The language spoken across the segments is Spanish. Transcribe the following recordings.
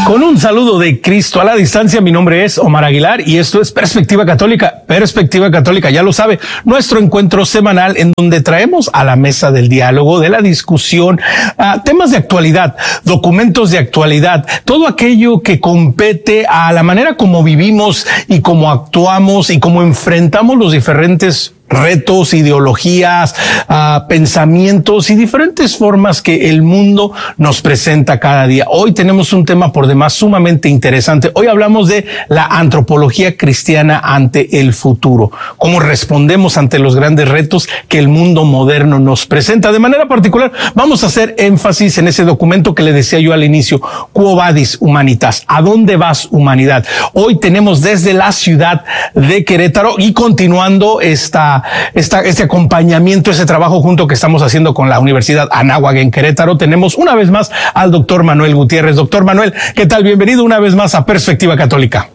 Con un saludo de Cristo a la distancia, mi nombre es Omar Aguilar y esto es Perspectiva Católica. Perspectiva Católica, ya lo sabe, nuestro encuentro semanal en donde traemos a la mesa del diálogo, de la discusión, temas de actualidad, documentos de actualidad, todo aquello que compete a la manera como vivimos y cómo actuamos y cómo enfrentamos los diferentes retos, ideologías, pensamientos y diferentes formas que el mundo nos presenta cada día. Hoy tenemos un tema por demás sumamente interesante. Hoy hablamos de la antropología cristiana ante el futuro. Cómo respondemos ante los grandes retos que el mundo moderno nos presenta. De manera particular, vamos a hacer énfasis en ese documento que le decía yo al inicio, Quo Vadis Humanitas, ¿a dónde vas, humanidad? Hoy tenemos desde la ciudad de Querétaro y continuando este acompañamiento, ese trabajo junto que estamos haciendo con la Universidad Anáhuac en Querétaro, tenemos una vez más al doctor Manuel Gutiérrez. Doctor Manuel, ¿qué tal? Bienvenido una vez más a Perspectiva Católica.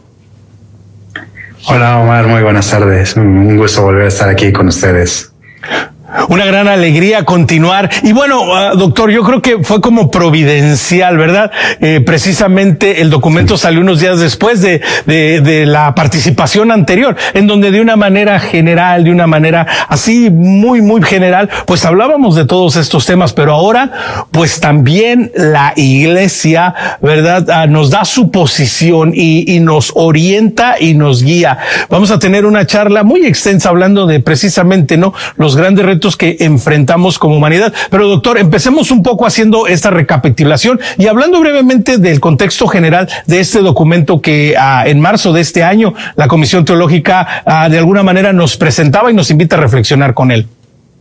Hola Omar, muy buenas tardes. Un gusto volver a estar aquí con ustedes. Una gran alegría continuar. Y bueno, doctor, yo creo que fue como providencial, ¿verdad? Precisamente el documento salió unos días después de la participación anterior, en donde de una manera general, de una manera así muy general, pues hablábamos de todos estos temas, pero ahora, pues también la Iglesia, ¿verdad? Nos da su posición y nos orienta y nos guía. Vamos a tener una charla muy extensa hablando de precisamente, ¿no?, los grandes retos que enfrentamos como humanidad. Pero doctor, empecemos un poco haciendo esta recapitulación y hablando brevemente del contexto general de este documento que en marzo de este año la Comisión Teológica de alguna manera nos presentaba y nos invita a reflexionar con él.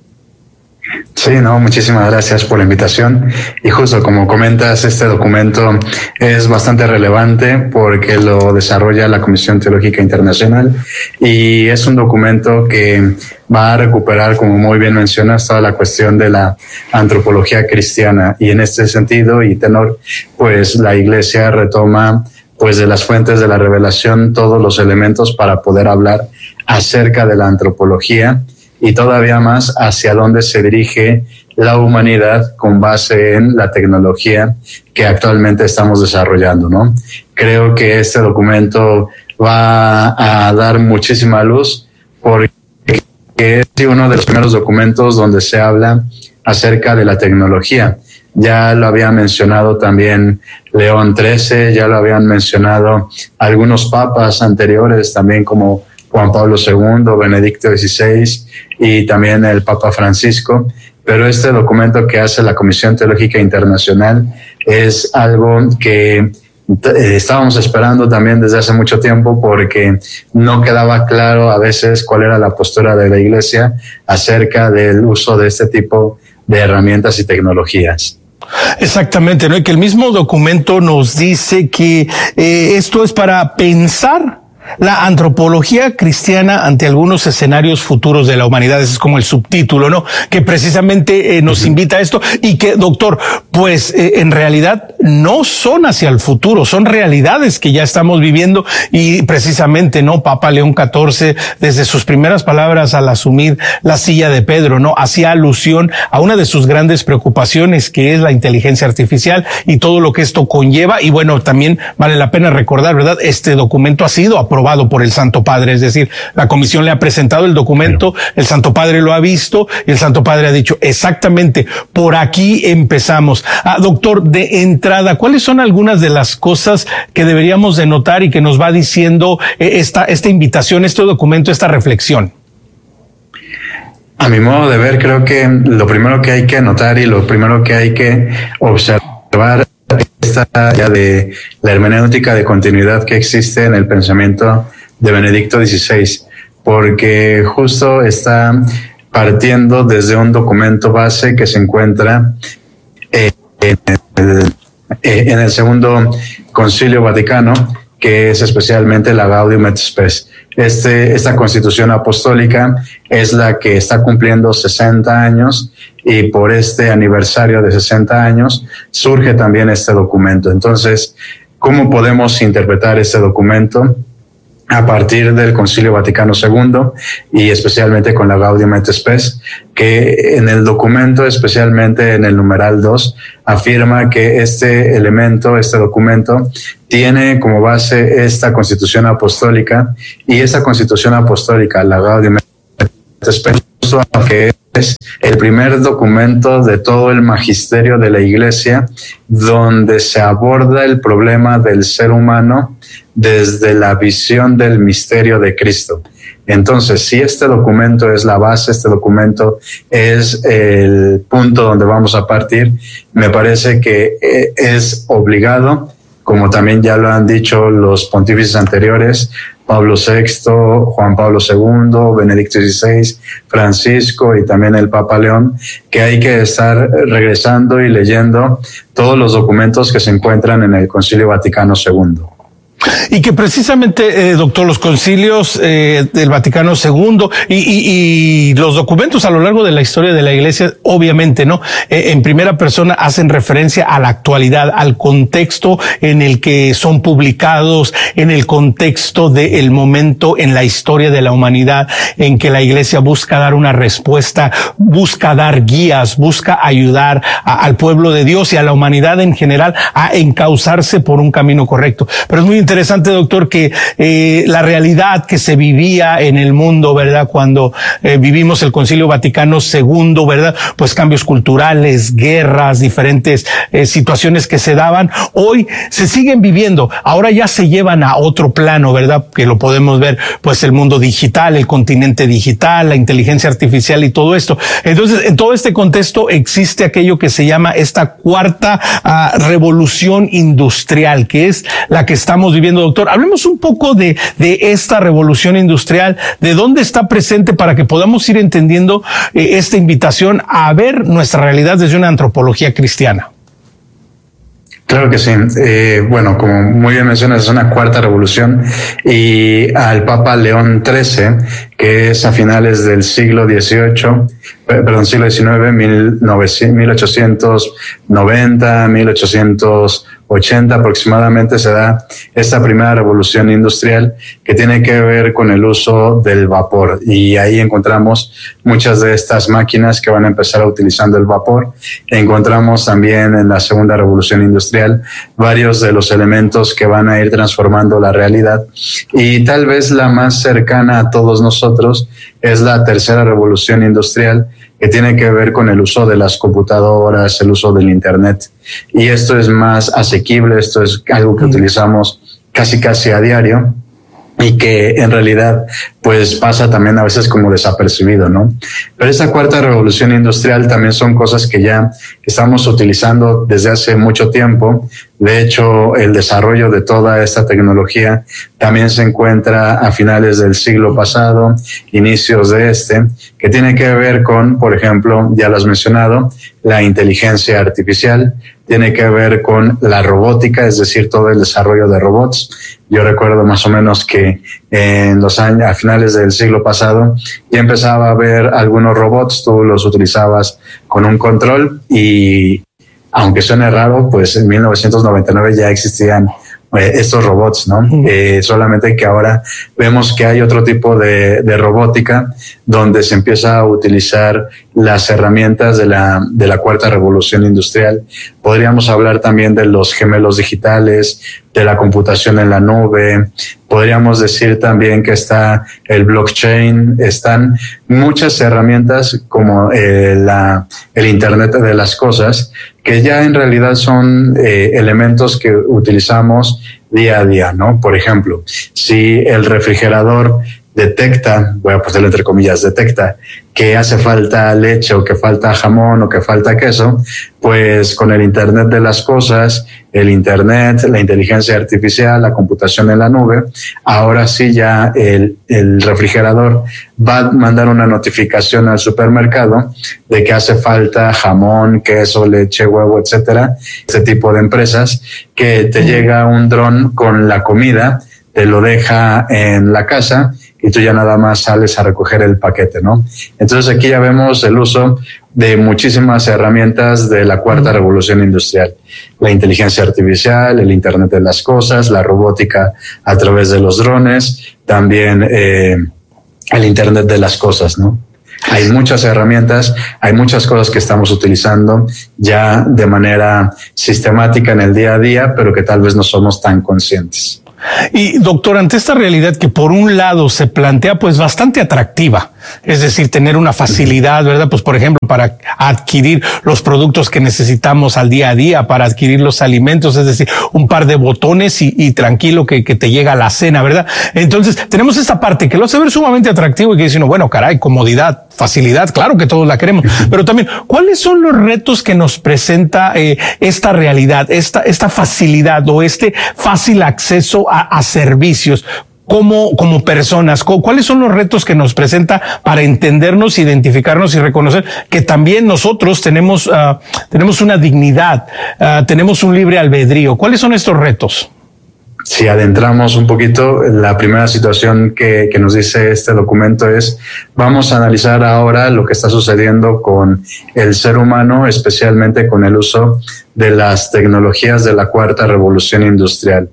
Sí, no, muchísimas gracias por la invitación. Y justo como comentas, este documento es bastante relevante porque lo desarrolla la Comisión Teológica Internacional y es un documento que va a recuperar, como muy bien mencionas, toda la cuestión de la antropología cristiana. Y en este sentido y tenor, pues la Iglesia retoma pues de las fuentes de la revelación todos los elementos para poder hablar acerca de la antropología y todavía más hacia dónde se dirige la humanidad con base en la tecnología que actualmente estamos desarrollando, ¿no? Creo que este documento va a dar muchísima luz porque es uno de los primeros documentos donde se habla acerca de la tecnología. Ya lo había mencionado también León XIII, ya lo habían mencionado algunos papas anteriores también como Juan Pablo II, Benedicto XVI y también el Papa Francisco, pero este documento que hace la Comisión Teológica Internacional es algo que estábamos esperando también desde hace mucho tiempo porque no quedaba claro a veces cuál era la postura de la Iglesia acerca del uso de este tipo de herramientas y tecnologías. Exactamente, ¿no? Y que el mismo documento nos dice que esto es para pensar la antropología cristiana ante algunos escenarios futuros de la humanidad. Ese es como el subtítulo, ¿no?, que precisamente nos invita a esto y que, doctor, pues en realidad no son hacia el futuro, son realidades que ya estamos viviendo y precisamente, ¿no?, Papa León XIV, desde sus primeras palabras al asumir la silla de Pedro, ¿no?, hacía alusión a una de sus grandes preocupaciones, que es la inteligencia artificial y todo lo que esto conlleva. Y bueno, también vale la pena recordar, ¿verdad?, este documento ha sido aprobado por el Santo Padre, es decir, la Comisión le ha presentado el documento, el Santo Padre lo ha visto y el Santo Padre ha dicho exactamente, por aquí empezamos. Doctor, de entrada, ¿cuáles son algunas de las cosas que deberíamos de notar y que nos va diciendo esta invitación, este documento, esta reflexión? A mi modo de ver, creo que lo primero que hay que anotar y lo primero que hay que observar esta ya de la hermenéutica de continuidad que existe en el pensamiento de Benedicto XVI, porque justo está partiendo desde un documento base que se encuentra en el Segundo Concilio Vaticano, que es especialmente la Gaudium et Spes. Esta Constitución Apostólica es la que está cumpliendo 60 años y por este aniversario de 60 años surge también este documento. Entonces, ¿cómo podemos interpretar este documento? a partir del Concilio Vaticano II y especialmente con la Gaudium et Spes, que en el documento, especialmente en el numeral 2, afirma que este documento, tiene como base esta Constitución Apostólica, y esa Constitución Apostólica, la Gaudium et Spes, que es el primer documento de todo el magisterio de la Iglesia donde se aborda el problema del ser humano desde la visión del misterio de Cristo. Entonces, si este documento es la base, este documento es el punto donde vamos a partir, me parece que es obligado, como también ya lo han dicho los pontífices anteriores, Pablo VI, Juan Pablo II, Benedicto XVI, Francisco y también el Papa León, que hay que estar regresando y leyendo todos los documentos que se encuentran en el Concilio Vaticano II. Y que precisamente, doctor, los concilios del Vaticano II y los documentos a lo largo de la historia de la Iglesia, obviamente, ¿no? En primera persona hacen referencia a la actualidad, al contexto en el que son publicados, en el contexto del momento en la historia de la humanidad en que la Iglesia busca dar una respuesta, busca dar guías, busca ayudar al pueblo de Dios y a la humanidad en general a encauzarse por un camino correcto. Pero es muy interesante, doctor, que la realidad que se vivía en el mundo, ¿verdad? Cuando vivimos el Concilio Vaticano II, ¿verdad? Pues cambios culturales, guerras, diferentes situaciones que se daban, hoy se siguen viviendo. Ahora ya se llevan a otro plano, ¿verdad? Que lo podemos ver, pues el mundo digital, el continente digital, la inteligencia artificial y todo esto. Entonces, en todo este contexto existe aquello que se llama esta cuarta revolución industrial, que es la que estamos viviendo, doctor. Hablemos un poco de esta revolución industrial, de dónde está presente para que podamos ir entendiendo esta invitación a ver nuestra realidad desde una antropología cristiana. Claro que sí. Bueno, como muy bien mencionas, es una cuarta revolución, y al Papa León XIII, que es a finales del siglo XIX, 1890, 1880 aproximadamente, se da esta primera revolución industrial que tiene que ver con el uso del vapor, y ahí encontramos muchas de estas máquinas que van a empezar utilizando el vapor. Encontramos también en la segunda revolución industrial varios de los elementos que van a ir transformando la realidad, y tal vez la más cercana a todos nosotros es la tercera revolución industrial, que tiene que ver con el uso de las computadoras, el uso del Internet. Y esto es más asequible, esto es algo que utilizamos casi a diario, y que en realidad pues pasa también a veces como desapercibido, ¿no? Pero esta cuarta revolución industrial también son cosas que ya estamos utilizando desde hace mucho tiempo. De hecho, el desarrollo de toda esta tecnología también se encuentra a finales del siglo pasado, inicios de que tiene que ver con, por ejemplo, ya lo has mencionado, la inteligencia artificial, tiene que ver con la robótica, es decir, todo el desarrollo de robots. Yo recuerdo más o menos que en los años, a finales del siglo pasado, ya empezaba a haber algunos robots, tú los utilizabas con un control, y aunque suene raro, pues en 1999 ya existían estos robots, ¿no? Solamente que ahora vemos que hay otro tipo de robótica donde se empieza a utilizar las herramientas de la cuarta revolución industrial. Podríamos hablar también de los gemelos digitales, de la computación en la nube. Podríamos decir también que está el blockchain, están muchas herramientas como el Internet de las cosas, que ya en realidad son elementos que utilizamos día a día, ¿no? Por ejemplo, si el refrigerador detecta, voy a ponerlo entre comillas, detecta que hace falta leche o que falta jamón o que falta queso, pues con el Internet de las cosas, el Internet, la inteligencia artificial, la computación en la nube, ahora sí ya el refrigerador va a mandar una notificación al supermercado de que hace falta jamón, queso, leche, huevo, etcétera. Este tipo de empresas, que te llega un dron con la comida, te lo deja en la casa, y tú ya nada más sales a recoger el paquete, ¿no? Entonces aquí ya vemos el uso de muchísimas herramientas de la cuarta revolución industrial. La inteligencia artificial, el Internet de las cosas, la robótica a través de los drones, también el Internet de las cosas, ¿no? Hay muchas herramientas, hay muchas cosas que estamos utilizando ya de manera sistemática en el día a día, pero que tal vez no somos tan conscientes. Y doctor, ante esta realidad que por un lado se plantea pues bastante atractiva, es decir, tener una facilidad, ¿verdad? Pues por ejemplo, para adquirir los productos que necesitamos al día a día, para adquirir los alimentos, es decir, un par de botones y tranquilo que te llega la cena, ¿verdad? Entonces tenemos esta parte que lo hace ver sumamente atractivo y que dice uno, bueno, caray, comodidad, facilidad, claro que todos la queremos, pero también, ¿cuáles son los retos que nos presenta esta realidad, esta facilidad o este fácil acceso a servicios como personas? ¿Cuáles son los retos que nos presenta para entendernos, identificarnos y reconocer que también nosotros tenemos una dignidad, tenemos un libre albedrío? ¿Cuáles son estos retos? Si adentramos un poquito, la primera situación que nos dice este documento es, vamos a analizar ahora lo que está sucediendo con el ser humano, especialmente con el uso de las tecnologías de la cuarta revolución industrial.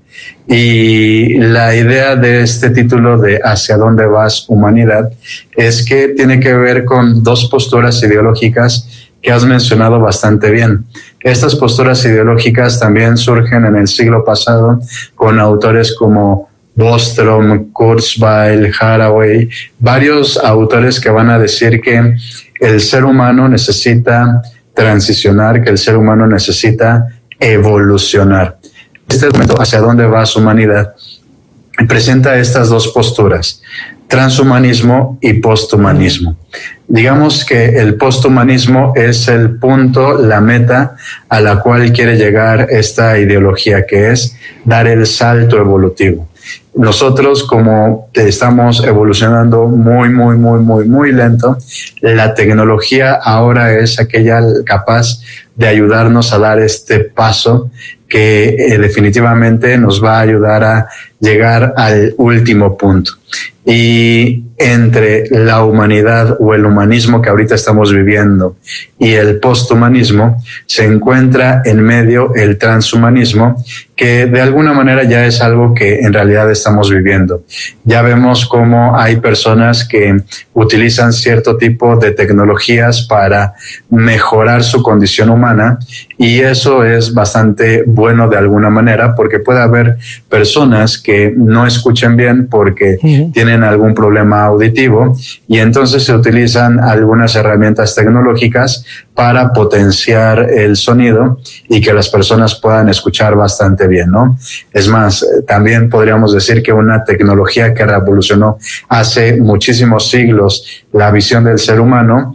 Y la idea de este título de ¿Hacia dónde vas, humanidad? Es que tiene que ver con dos posturas ideológicas que has mencionado bastante bien. Estas posturas ideológicas también surgen en el siglo pasado con autores como Bostrom, Kurzweil, Haraway, varios autores que van a decir que el ser humano necesita transicionar, que el ser humano necesita evolucionar. Este documento, ¿Hacia dónde va su humanidad?, presenta estas dos posturas, transhumanismo y posthumanismo. Digamos que el posthumanismo es el punto, la meta a la cual quiere llegar esta ideología, que es dar el salto evolutivo. Nosotros, como estamos evolucionando muy lento, la tecnología ahora es aquella capaz de ayudarnos a dar este paso que definitivamente nos va a ayudar a llegar al último punto. Y entre la humanidad o el humanismo que ahorita estamos viviendo y el posthumanismo se encuentra en medio el transhumanismo, que de alguna manera ya es algo que en realidad estamos viviendo. Ya vemos cómo hay personas que utilizan cierto tipo de tecnologías para mejorar su condición humana, y eso es bastante bueno de alguna manera, porque puede haber personas que no escuchen bien porque tienen algún problema auditivo, y entonces se utilizan algunas herramientas tecnológicas para potenciar el sonido y que las personas puedan escuchar bastante bien, ¿no? Es más, también podríamos decir que una tecnología que revolucionó hace muchísimos siglos la visión del ser humano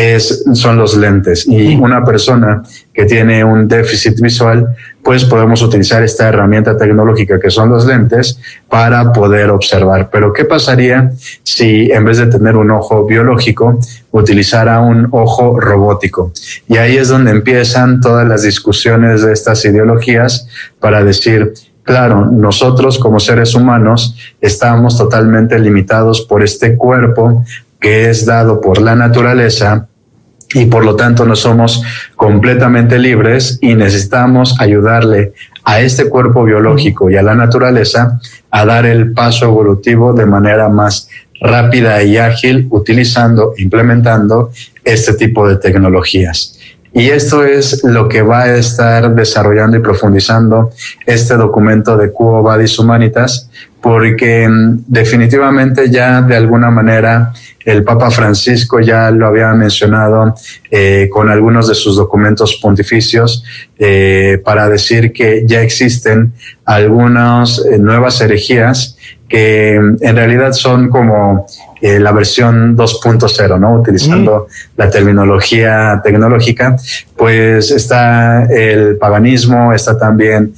son los lentes, y una persona que tiene un déficit visual, pues podemos utilizar esta herramienta tecnológica que son los lentes para poder observar. Pero ¿qué pasaría si en vez de tener un ojo biológico utilizara un ojo robótico? Y ahí es donde empiezan todas las discusiones de estas ideologías para decir, claro, nosotros como seres humanos estamos totalmente limitados por este cuerpo que es dado por la naturaleza, y por lo tanto no somos completamente libres, y necesitamos ayudarle a este cuerpo biológico y a la naturaleza a dar el paso evolutivo de manera más rápida y ágil, utilizando, implementando este tipo de tecnologías. Y esto es lo que va a estar desarrollando y profundizando este documento de Quo Vadis Humanitas, porque definitivamente ya de alguna manera el Papa Francisco ya lo había mencionado con algunos de sus documentos pontificios para decir que ya existen algunas nuevas herejías que en realidad son como la versión 2.0, ¿no? Utilizando la terminología tecnológica, pues está el paganismo, está también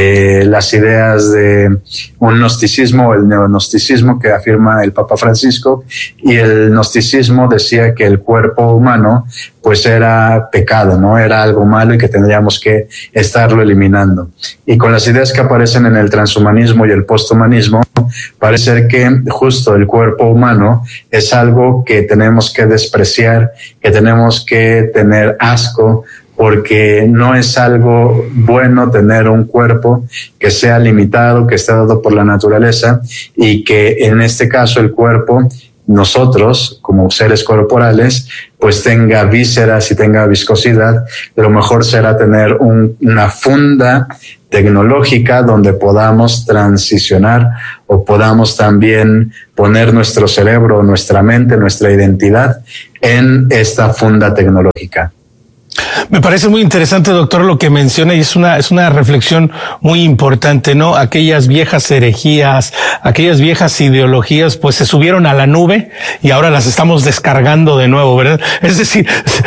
las ideas de un gnosticismo, el neognosticismo que afirma el Papa Francisco, y el gnosticismo decía que el cuerpo humano pues era pecado, ¿no? Era algo malo y que tendríamos que estarlo eliminando. Y con las ideas que aparecen en el transhumanismo y el posthumanismo, parece ser que justo el cuerpo humano es algo que tenemos que despreciar, que tenemos que tener asco, porque no es algo bueno tener un cuerpo que sea limitado, que esté dado por la naturaleza, y que en este caso el cuerpo, nosotros como seres corporales, pues tenga vísceras y tenga viscosidad. Lo mejor será tener una funda tecnológica donde podamos transicionar o podamos también poner nuestro cerebro, nuestra mente, nuestra identidad en esta funda tecnológica. Me parece muy interesante, doctor, lo que menciona, y es una reflexión muy importante, ¿no? Aquellas viejas herejías, aquellas viejas ideologías, pues se subieron a la nube y ahora las estamos descargando de nuevo, ¿verdad? Es decir,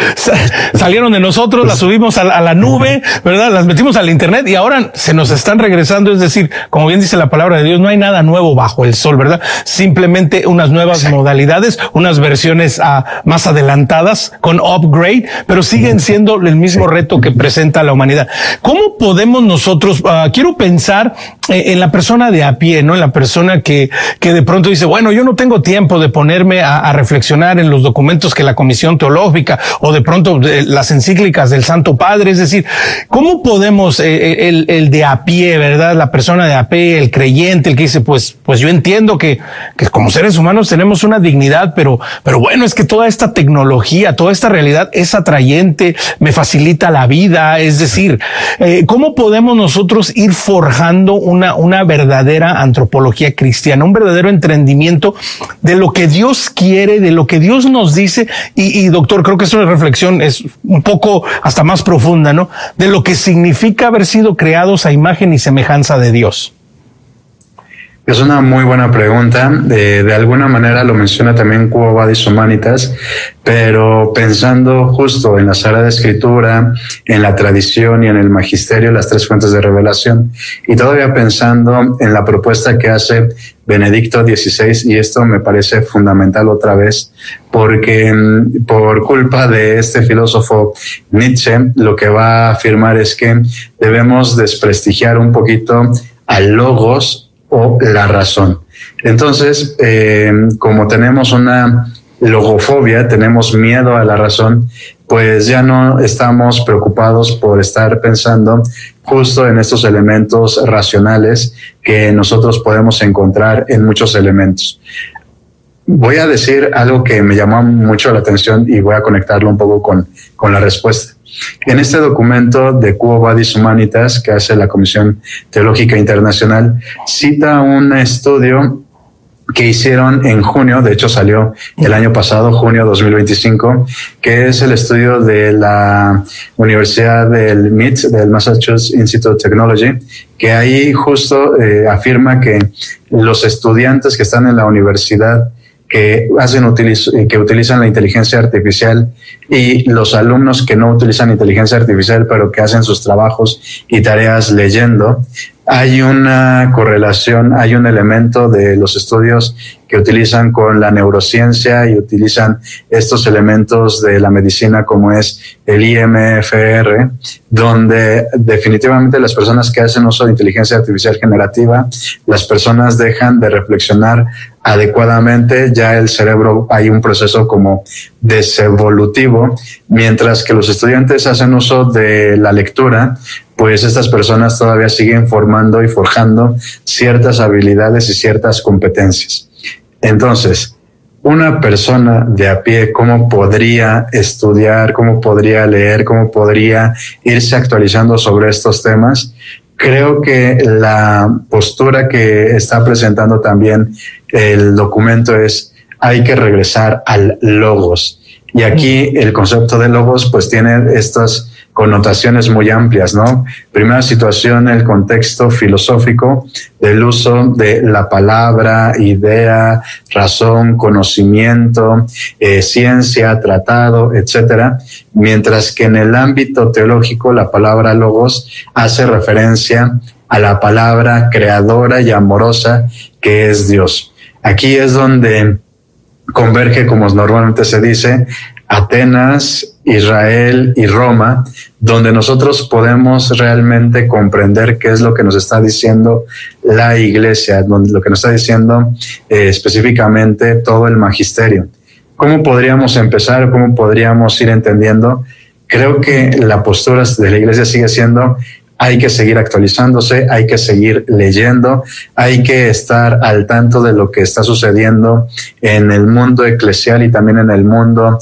salieron de nosotros, las subimos a la nube, ¿verdad? Las metimos al internet y ahora se nos están regresando. Es decir, como bien dice la palabra de Dios, no hay nada nuevo bajo el sol, ¿verdad? Simplemente unas nuevas modalidades, unas versiones más adelantadas con upgrade, pero siguen siendo el mismo reto que presenta la humanidad. ¿Cómo podemos nosotros, quiero pensar en la persona de a pie, ¿no? En la persona que de pronto dice, bueno, yo no tengo tiempo de ponerme a reflexionar en los documentos que la Comisión Teológica o de pronto las encíclicas del Santo Padre. Es decir, ¿cómo podemos, el de a pie, ¿verdad? La persona de a pie, el creyente, el que dice, pues yo entiendo que como seres humanos tenemos una dignidad, pero bueno, es que toda esta tecnología, toda esta realidad es atrayente, me facilita la vida. Es decir, ¿cómo podemos nosotros ir forjando una verdadera antropología cristiana, un verdadero entendimiento de lo que Dios quiere, de lo que Dios nos dice? Y doctor, creo que es una reflexión, es un poco hasta más profunda, ¿no? De lo que significa haber sido creados a imagen y semejanza de Dios. Es una muy buena pregunta. De alguna manera lo menciona también Quo Vadis Humanitas, pero pensando justo en la Sagrada Escritura, en la tradición y en el magisterio, las tres fuentes de revelación, y todavía pensando en la propuesta que hace Benedicto XVI, y esto me parece fundamental otra vez, porque por culpa de este filósofo Nietzsche, lo que va a afirmar es que debemos desprestigiar un poquito al logos o la razón. Entonces, como tenemos una logofobia, tenemos miedo a la razón, pues ya no estamos preocupados por estar pensando justo en estos elementos racionales que nosotros podemos encontrar en muchos elementos. Voy a decir algo que me llamó mucho la atención y voy a conectarlo un poco con la respuesta. En este documento de Quo Vadis Humanitas que hace la Comisión Teológica Internacional, cita un estudio que hicieron en junio, de hecho salió el año pasado, junio 2025, que es el estudio de la Universidad del MIT, del Massachusetts Institute of Technology, que ahí justo afirma que los estudiantes que están en la universidad que utilizan la inteligencia artificial y los alumnos que no utilizan inteligencia artificial pero que hacen sus trabajos y tareas leyendo, hay una correlación, hay un elemento de los estudios que utilizan con la neurociencia y utilizan estos elementos de la medicina como es el IMFR, donde definitivamente las personas que hacen uso de inteligencia artificial generativa, las personas dejan de reflexionar adecuadamente, ya el cerebro hay un proceso como desevolutivo, mientras que los estudiantes hacen uso de la lectura, pues estas personas todavía siguen formando y forjando ciertas habilidades y ciertas competencias. Entonces, una persona de a pie, ¿cómo podría estudiar, cómo podría leer, cómo podría irse actualizando sobre estos temas? Creo que la postura que está presentando también el documento es: hay que regresar al logos. Y aquí el concepto de logos pues tiene estas connotaciones muy amplias, ¿no? Primera situación, el contexto filosófico del uso de la palabra, idea, razón, conocimiento, ciencia, tratado, etcétera. Mientras que en el ámbito teológico la palabra logos hace referencia a la palabra creadora y amorosa que es Dios. Aquí es donde converge, como normalmente se dice, Atenas, Israel y Roma, donde nosotros podemos realmente comprender qué es lo que nos está diciendo la Iglesia, donde lo que nos está diciendo específicamente todo el magisterio. ¿Cómo podríamos empezar? ¿Cómo podríamos ir entendiendo? Creo que la postura de la Iglesia sigue siendo: hay que seguir actualizándose, hay que seguir leyendo, hay que estar al tanto de lo que está sucediendo en el mundo eclesial y también en el mundo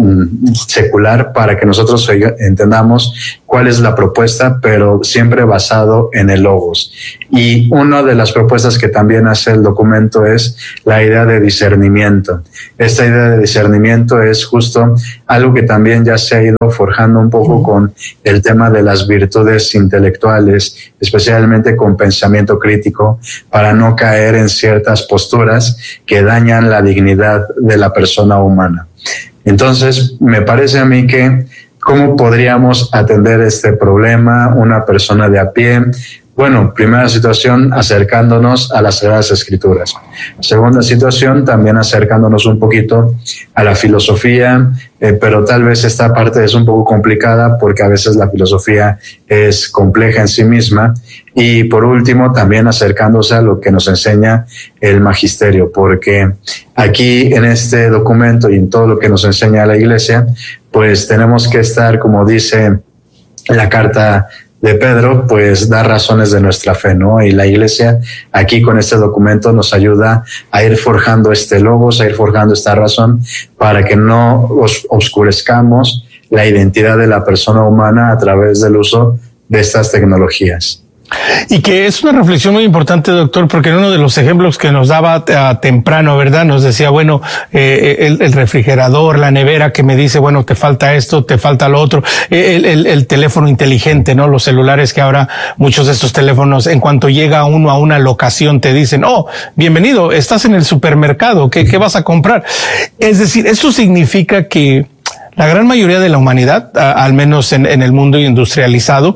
secular, para que nosotros entendamos cuál es la propuesta, pero siempre basado en el logos. Y una de las propuestas que también hace el documento es la idea de discernimiento. Esta idea de discernimiento es justo algo que también ya se ha ido forjando un poco con el tema de las virtudes intelectuales, especialmente con pensamiento crítico, para no caer en ciertas posturas que dañan la dignidad de la persona humana. Entonces, me parece a mí que ¿cómo podríamos atender este problema una persona de a pie? Bueno, primera situación, acercándonos a las Sagradas Escrituras. Segunda situación, también acercándonos un poquito a la filosofía, pero tal vez esta parte es un poco complicada porque a veces la filosofía es compleja en sí misma. Y por último, también acercándose a lo que nos enseña el magisterio, porque aquí en este documento y en todo lo que nos enseña la Iglesia, pues tenemos que estar, como dice la carta de Pedro, pues dar razones de nuestra fe, ¿no? Y la Iglesia aquí con este documento nos ayuda a ir forjando este logos, a ir forjando esta razón, para que no oscurezcamos la identidad de la persona humana a través del uso de estas tecnologías. Y que es una reflexión muy importante, doctor, porque en uno de los ejemplos que nos daba temprano, ¿verdad? Nos decía, bueno, el refrigerador, la nevera que me dice, bueno, te falta esto, te falta lo otro, el teléfono inteligente, ¿no? Los celulares, que ahora muchos de estos teléfonos, en cuanto llega uno a una locación, te dicen, oh, bienvenido, estás en el supermercado, ¿qué vas a comprar? Es decir, eso significa que la gran mayoría de la humanidad, al menos en el mundo industrializado,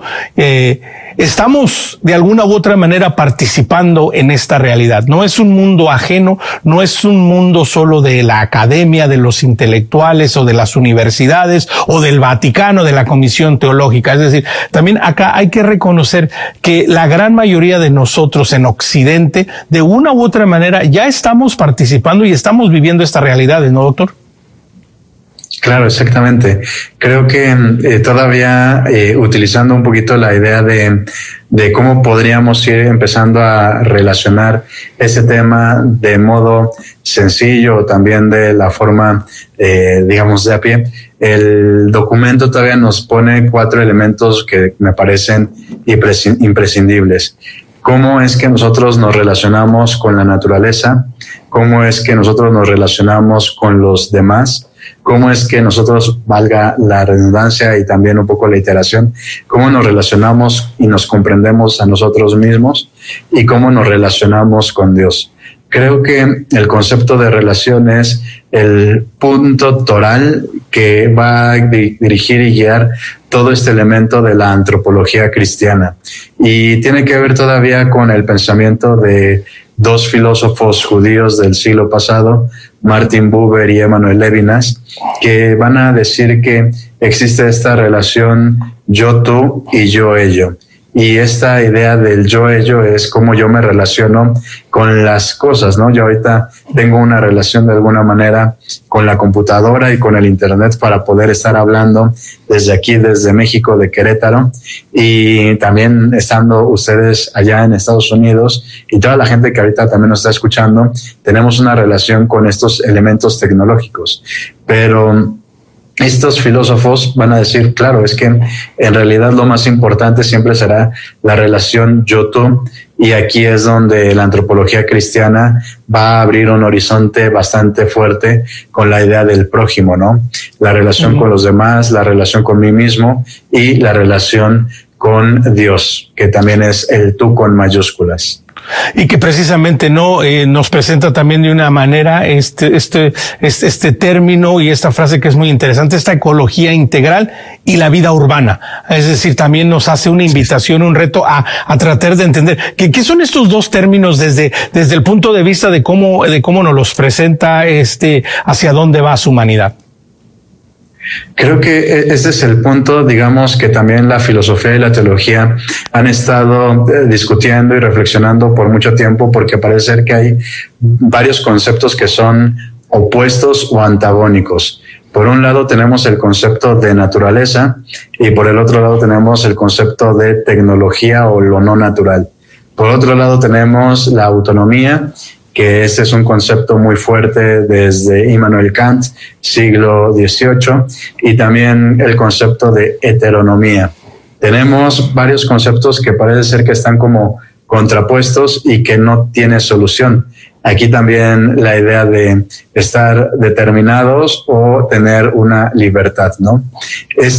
estamos de alguna u otra manera participando en esta realidad. No es un mundo ajeno, no es un mundo solo de la academia, de los intelectuales o de las universidades o del Vaticano, de la Comisión Teológica. Es decir, también acá hay que reconocer que la gran mayoría de nosotros en Occidente, de una u otra manera, ya estamos participando y estamos viviendo esta realidad, ¿no, doctor? Claro, exactamente. Creo que todavía utilizando un poquito la idea de cómo podríamos ir empezando a relacionar ese tema de modo sencillo o también de la forma, digamos, de a pie, el documento todavía nos pone 4 elementos que me parecen imprescindibles. ¿Cómo es que nosotros nos relacionamos con la naturaleza? ¿Cómo es que nosotros nos relacionamos con los demás? ¿Cómo es que nosotros, valga la redundancia y también un poco la iteración, cómo nos relacionamos y nos comprendemos a nosotros mismos y cómo nos relacionamos con Dios? Creo que el concepto de relación es el punto toral que va a dirigir y guiar todo este elemento de la antropología cristiana. Y tiene que ver todavía con el pensamiento de 2 filósofos judíos del siglo pasado, Martin Buber y Emmanuel Levinas, que van a decir que existe esta relación yo-tú y yo-ello. Y esta idea del yo-ello es cómo yo me relaciono con las cosas, ¿no? Yo ahorita tengo una relación de alguna manera con la computadora y con el internet para poder estar hablando desde aquí, desde México, de Querétaro, y también estando ustedes allá en Estados Unidos y toda la gente que ahorita también nos está escuchando, tenemos una relación con estos elementos tecnológicos. Pero estos filósofos van a decir, claro, es que en realidad lo más importante siempre será la relación yo-tú, Y aquí es donde la antropología cristiana va a abrir un horizonte bastante fuerte con la idea del prójimo, ¿no? La relación con los demás, la relación con mí mismo y la relación con Dios, que también es el tú con mayúsculas. Y que precisamente nos presenta también de una manera este término y esta frase que es muy interesante, esta ecología integral y la vida urbana. Es decir, también nos hace una invitación, un reto a tratar de entender qué son estos dos términos desde el punto de vista de cómo nos los presenta hacia dónde va su humanidad. Creo que ese es el punto, digamos, que también la filosofía y la teología han estado discutiendo y reflexionando por mucho tiempo, porque parece ser que hay varios conceptos que son opuestos o antagónicos. Por un lado tenemos el concepto de naturaleza y por el otro lado tenemos el concepto de tecnología o lo no natural. Por otro lado tenemos la autonomía, que ese es un concepto muy fuerte desde Immanuel Kant, siglo XVIII, y también el concepto de heteronomía. Tenemos varios conceptos que parece ser que están como contrapuestos y que no tiene solución. Aquí también la idea de estar determinados o tener una libertad, ¿no?